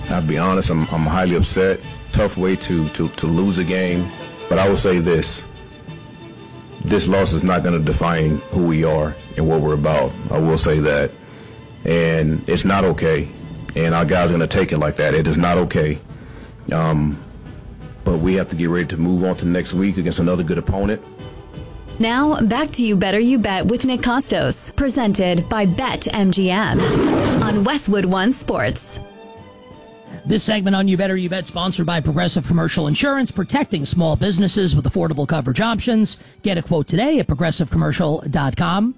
I'll be honest, I'm highly upset. Tough way to lose a game. But I will say this. This loss is not going to define who we are and what we're about. I will say that. And it's not okay. And our guys are going to take it like that. It is not okay. But we have to get ready to move on to next week against another good opponent. Now, back to You Better You Bet with Nick Costos, presented by BetMGM on Westwood One Sports. This segment on You Better You Bet, sponsored by Progressive Commercial Insurance, protecting small businesses with affordable coverage options. Get a quote today at progressivecommercial.com.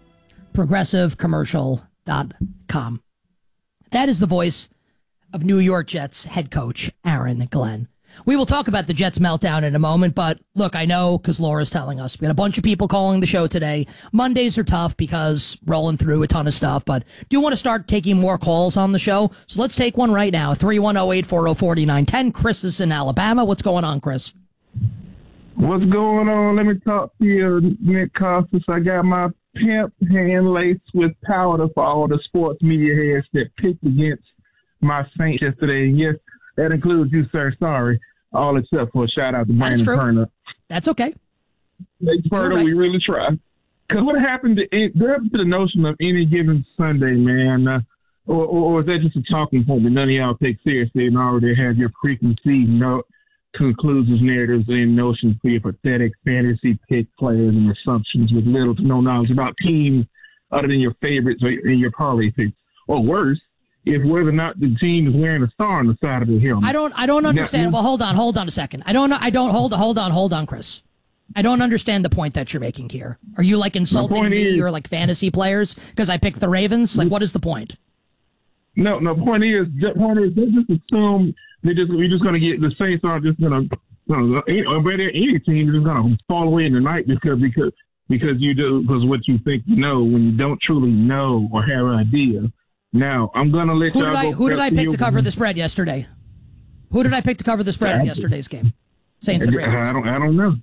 Progressivecommercial.com. That is the voice of New York Jets head coach Aaron Glenn. We will talk about the Jets meltdown in a moment, but look, I know because Laura's telling us. We got a bunch of people calling the show today. Mondays are tough because rolling through a ton of stuff, but do want to start taking more calls on the show. So let's take one right now. 310-840-4910. Chris is in Alabama. What's going on, Chris? What's going on? Let me talk to you, Nick Costas. I got my pimp hand laced with powder for all the sports media heads that picked against my Saints yesterday. And yes, that includes you, sir. Sorry. All except for a shout-out to Brandon Turner. That's okay. Thanks, Turner. Right. We really tried. Because what happened to the notion of any given Sunday, man? Or is that just a talking point that none of y'all take seriously and already have your preconceived conclusions, narratives, and notions for your pathetic fantasy pick players and assumptions with little to no knowledge about teams other than your favorites and your parlay picks? Or worse, if whether or not the team is wearing a star on the side of the helmet. I don't understand. Well, hold on a second. Hold on, Chris. I don't understand the point that you're making here. Are you like insulting me or like fantasy players because I picked the Ravens? Like, what is the point? No, point is they just assume we're just going to get the Saints are just going to any team is just going to fall away in the night because you do because what you think you know when you don't truly know or have an idea. Now, I'm going to let y'all go. Who did I pick to cover the spread yesterday? Who did I pick to cover the spread in yesterday's game? Saints and Ravens. I don't know.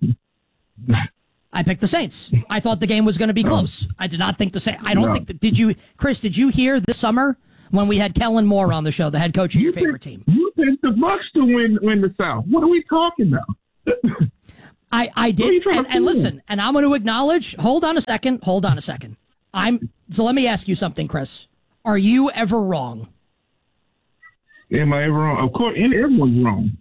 I picked the Saints. I thought the game was going to be close. I did not think the Saints. I don't think that. Chris, did you hear this summer when we had Kellen Moore on the show, the head coach of your favorite team? You picked the Bucks to win the South. What are we talking about? I did. And listen, and I'm going to acknowledge, hold on a second. So let me ask you something, Chris. Are you ever wrong? Am I ever wrong? Of course, everyone's wrong.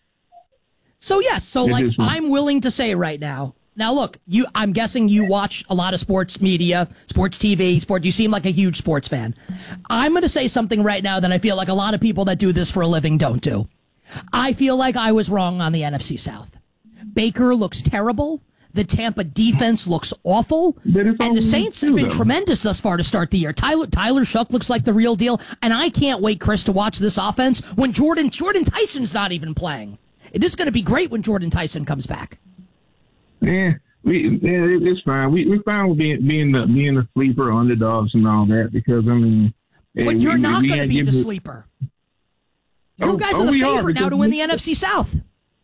So, yes. So, I'm willing to say right now. Now, look, I'm guessing you watch a lot of sports media, sports TV, you seem like a huge sports fan. I'm going to say something right now that I feel like a lot of people that do this for a living don't do. I feel like I was wrong on the NFC South. Baker looks terrible. The Tampa defense looks awful. And the Saints have been tremendous thus far to start the year. Tyler Shuck looks like the real deal. And I can't wait, Chris, to watch this offense when Jordan Tyson's not even playing. This is going to be great when Jordan Tyson comes back. Yeah, it's fine. We're fine with being the sleeper underdogs and all that because, I mean... But you're not going to be the sleeper. You guys are the favorite now to win the NFC South.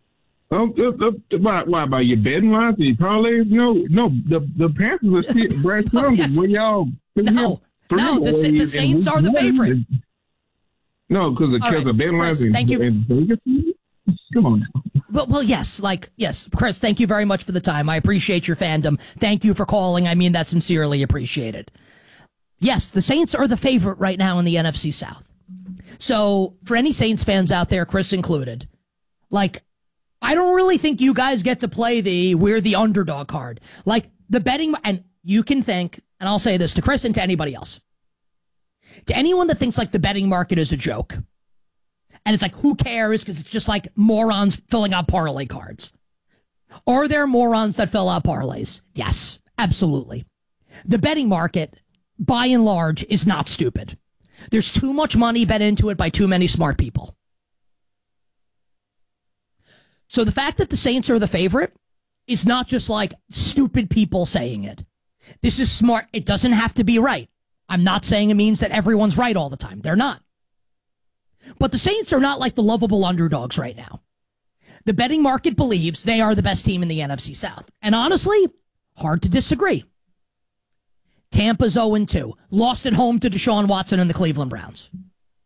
Why by your betting lines and your parlays? No. The Panthers are sitting Bryce Young. Yes. Where y'all? No. The Saints are the favorite. No, because of betting lines and Vegas. Come on now. Well, yes, Chris. Thank you very much for the time. I appreciate your fandom. Thank you for calling. I mean that sincerely appreciated. Yes, the Saints are the favorite right now in the NFC South. So for any Saints fans out there, Chris included, I don't really think you guys get to play we're the underdog card. Like the betting, and you can think, and I'll say this to Chris and to anybody else. To anyone that thinks like the betting market is a joke, and it's like, who cares because it's just like morons filling out parlay cards. Are there morons that fill out parlays? Yes, absolutely. The betting market, by and large, is not stupid. There's too much money bet into it by too many smart people. So the fact that the Saints are the favorite is not just like stupid people saying it. This is smart. It doesn't have to be right. I'm not saying it means that everyone's right all the time. They're not. But the Saints are not like the lovable underdogs right now. The betting market believes they are the best team in the NFC South. And honestly, hard to disagree. Tampa's 0-2. Lost at home to Deshaun Watson and the Cleveland Browns.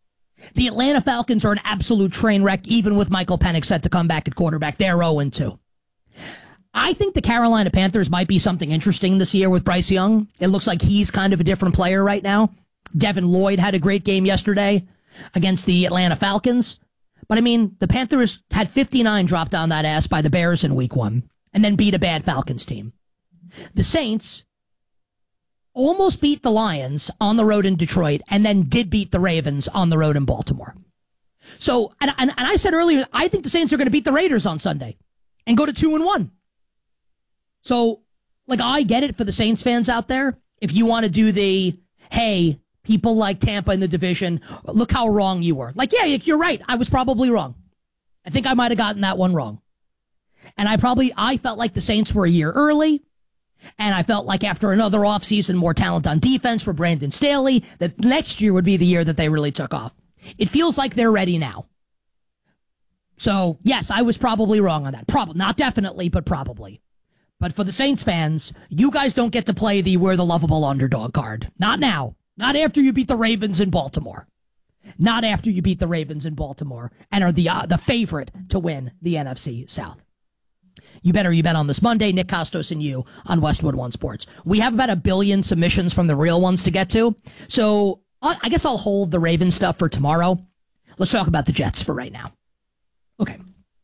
The Atlanta Falcons are an absolute train wreck, even with Michael Penix set to come back at quarterback. They're 0-2. I think the Carolina Panthers might be something interesting this year with Bryce Young. It looks like he's kind of a different player right now. Devin Lloyd had a great game yesterday against the Atlanta Falcons. But, I mean, the Panthers had 59 dropped on that ass by the Bears in week 1 and then beat a bad Falcons team. The Saints almost beat the Lions on the road in Detroit and then did beat the Ravens on the road in Baltimore. So, and I said earlier, I think the Saints are going to beat the Raiders on Sunday and go to 2-1. So, like, I get it for the Saints fans out there. If you want to do the, hey, people like Tampa in the division, look how wrong you were. Like, yeah, you're right. I was probably wrong. I think I might have gotten that one wrong. And I felt like the Saints were a year early. And I felt like after another offseason, more talent on defense for Brandon Staley, that next year would be the year that they really took off. It feels like they're ready now. So, yes, I was probably wrong on that. Probably, not definitely, but probably. But for the Saints fans, you guys don't get to play the we're the lovable underdog card. Not now. Not after you beat the Ravens in Baltimore. Not after you beat the Ravens in Baltimore and are the favorite to win the NFC South. You bet on this Monday. Nick Costos and you on Westwood One Sports. We have about 1 billion submissions from the real ones to get to. So I guess I'll hold the Ravens stuff for tomorrow. Let's talk about the Jets for right now. Okay.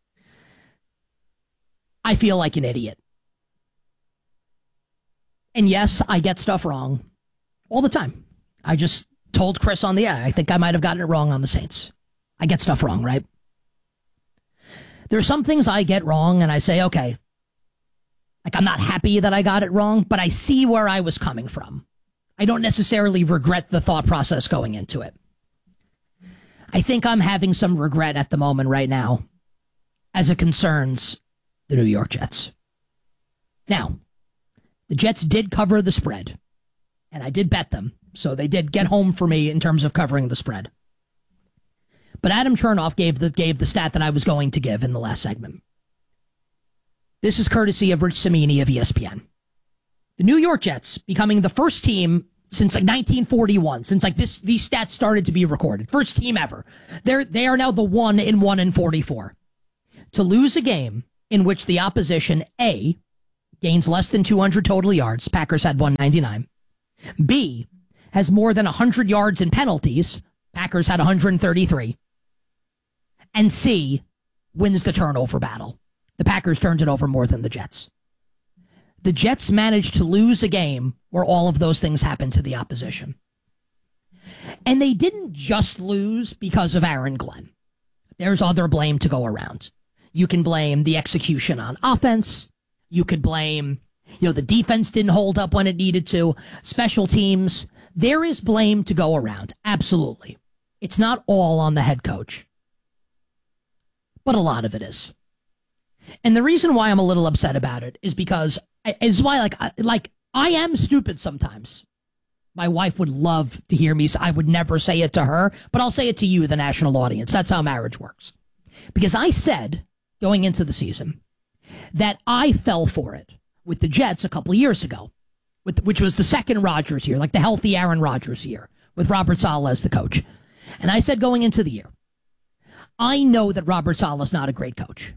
I feel like an idiot. And yes, I get stuff wrong all the time. I just told Chris on the air, I think I might have gotten it wrong on the Saints. I get stuff wrong, right? There are some things I get wrong and I say, okay, like I'm not happy that I got it wrong, but I see where I was coming from. I don't necessarily regret the thought process going into it. I think I'm having some regret at the moment right now as it concerns the New York Jets. Now, the Jets did cover the spread, and I did bet them, so they did get home for me in terms of covering the spread. But Adam Chernoff gave the stat that I was going to give in the last segment. This is courtesy of Rich Cimini of ESPN. The New York Jets becoming the first team since like 1941, since like these stats started to be recorded. First team ever. They are now the 1-in-44 to lose a game in which the opposition A gains less than 200 total yards. Packers had 199. B has more than 100 yards in penalties. Packers had 133. And C wins the turnover battle. The Packers turned it over more than the Jets. The Jets managed to lose a game where all of those things happened to the opposition. And they didn't just lose because of Aaron Glenn. There's other blame to go around. You can blame the execution on offense. You could blame, the defense didn't hold up when it needed to. Special teams. There is blame to go around. Absolutely. It's not all on the head coach. But a lot of it is. And the reason why I'm a little upset about it is because it's why I am stupid sometimes. My wife would love to hear me. I would never say it to her, but I'll say it to you, the national audience. That's how marriage works. Because I said going into the season that I fell for it with the Jets a couple of years ago, which was the second Rodgers year, like the healthy Aaron Rodgers year with Robert Saleh as the coach. And I said going into the year, I know that Robert Saleh is not a great coach.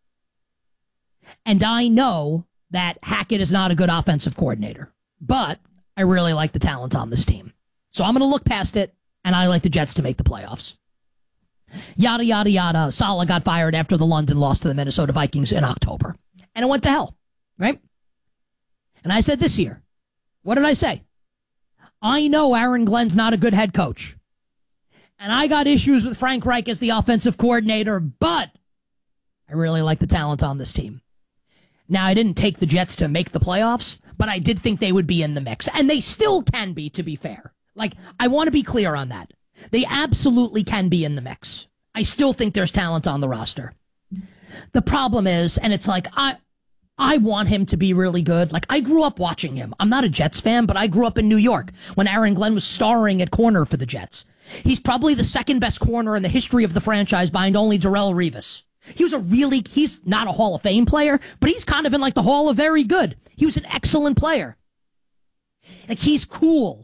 And I know that Hackett is not a good offensive coordinator. But I really like the talent on this team. So I'm going to look past it, and I like the Jets to make the playoffs. Yada, yada, yada. Saleh got fired after the London loss to the Minnesota Vikings in October. And it went to hell, right? And I said this year, what did I say? I know Aaron Glenn's not a good head coach. And I got issues with Frank Reich as the offensive coordinator, but I really like the talent on this team. Now, I didn't take the Jets to make the playoffs, but I did think they would be in the mix. And they still can be, to be fair. Like, I want to be clear on that. They absolutely can be in the mix. I still think there's talent on the roster. The problem is, and it's like, I want him to be really good. Like, I grew up watching him. I'm not a Jets fan, but I grew up in New York when Aaron Glenn was starring at corner for the Jets. He's probably the second best corner in the history of the franchise behind only Darrelle Revis. He's not a Hall of Fame player, but he's kind of in like the Hall of Very Good. He was an excellent player. Like, he's cool.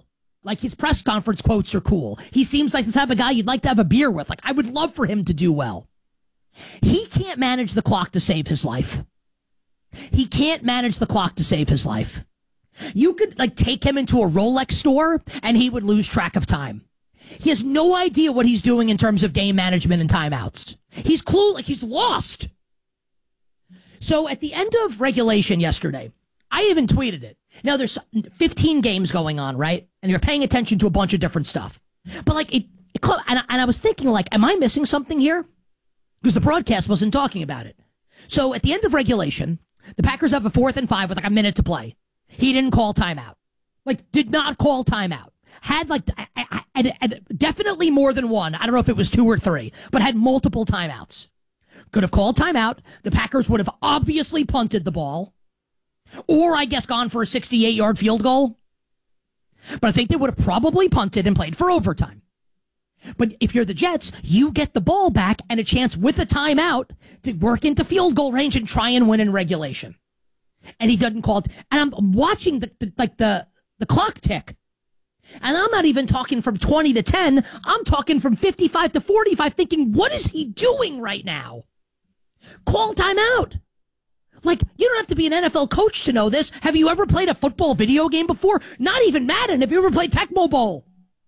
Like, his press conference quotes are cool. He seems like the type of guy you'd like to have a beer with. Like, I would love for him to do well. He can't manage the clock to save his life. He can't manage the clock to save his life. You could, like, take him into a Rolex store and he would lose track of time. He has no idea what he's doing in terms of game management and timeouts. He's clueless. He's lost. So at the end of regulation yesterday, I even tweeted it. Now, there's 15 games going on, right? And you're paying attention to a bunch of different stuff. But, like, and I was thinking, like, am I missing something here? Because the broadcast wasn't talking about it. So at the end of regulation, the Packers have a 4th and 5 with, like, a minute to play. He didn't call timeout. Like, did not call timeout. Had, like, definitely more than one. I don't know if it was 2 or 3, but had multiple timeouts. Could have called timeout. The Packers would have obviously punted the ball. Or, I guess, gone for a 68-yard field goal. But I think they would have probably punted and played for overtime. But if you're the Jets, you get the ball back and a chance with a timeout to work into field goal range and try and win in regulation. And he doesn't call it. And I'm watching the clock tick. And I'm not even talking from 20 to 10. I'm talking from 55 to 45, thinking, what is he doing right now? Call timeout. Like, you don't have to be an NFL coach to know this. Have you ever played a football video game before? Not even Madden. Have you ever played Tecmo Bowl?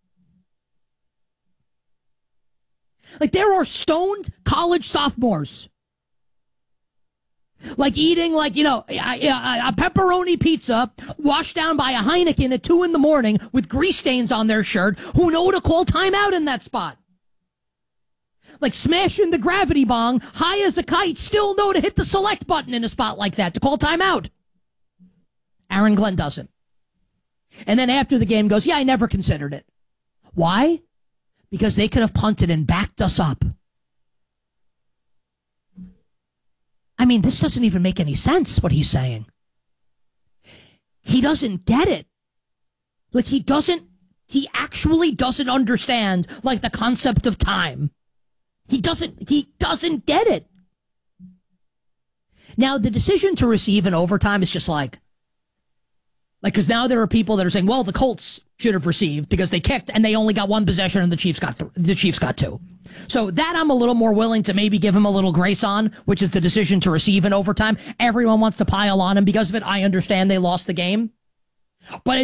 Like, there are stoned college sophomores. Like, eating, like, you know, a pepperoni pizza washed down by a Heineken at 2 a.m. with grease stains on their shirt who know to call timeout in that spot. Like, smashing the gravity bong high as a kite, still know to hit the select button in a spot like that to call timeout. Aaron Glenn doesn't. And then after the game goes, yeah, I never considered it. Why? Because they could have punted and backed us up. I mean, this doesn't even make any sense, what he's saying. He doesn't get it. Like, he actually doesn't understand, like, the concept of time. He doesn't get it. Now, the decision to receive in overtime is just like, because now there are people that are saying, well, the Colts should have received because they kicked and they only got 1 possession and the Chiefs got 2. So that I'm a little more willing to maybe give him a little grace on, which is the decision to receive in overtime. Everyone wants to pile on him because of it. I understand they lost the game. But